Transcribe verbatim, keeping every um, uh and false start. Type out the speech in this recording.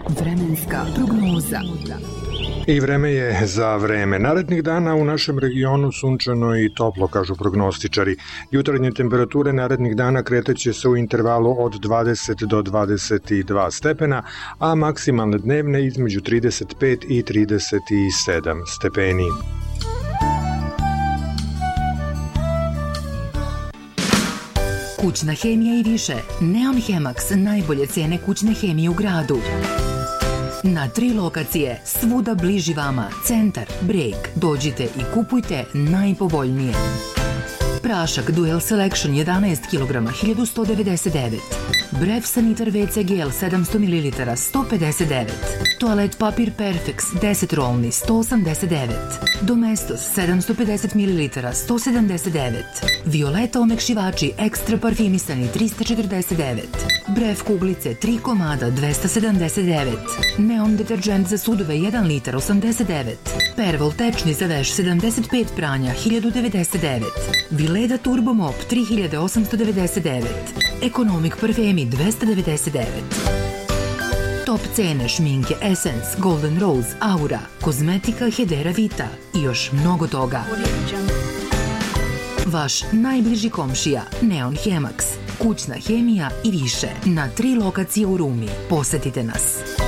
Vremenska prognoza. I vreme je za vreme. Narednih dana u našem regionu sunčano i toplo, kažu prognostičari. Jutarnje temperature narednih dana kretaće se u intervalu od dvadeset do dvadeset dva stepena, a maksimalne dnevne između trideset pet i trideset sedam stepeni. Kućna hemija i više. Neon Hemax, najbolje cene kućne hemije u gradu. Na tri lokacije, svuda bliži vama, Centar, Breg. Dođite i kupujte najpovoljnije. Prašak Dual Selection jedanaest kilograma, hiljadu sto devedeset devet. Bref Sanitar ve ce gel sedamsto mililitara, sto pedeset devet. Toalet papir Perfex deset rolni, sto osamdeset devet. Domestos sedamsto pedeset mililitara, sto sedamdeset devet. Violeta omekšivači ekstra parfimisani, trista četrdeset devet. Bref kuglice tri komada, dvesta sedamdeset devet. Neon deterđent za sudove jedan litar, osamdeset devet. Pervol tečni za veš sedamdeset pet pranja, hiljadu devedeset devet. Vileda Turbo Mop tri hiljade osamsto devedeset devet. Economic parfemi dvesta devedeset devet. Top cene šminke Essence, Golden Rose, Aura, kozmetika Hedera Vita i još mnogo toga. Vaš najbliži komšija Neon Hemax, kućna hemija i više, na tri lokacije u Rumi. Posetite nas.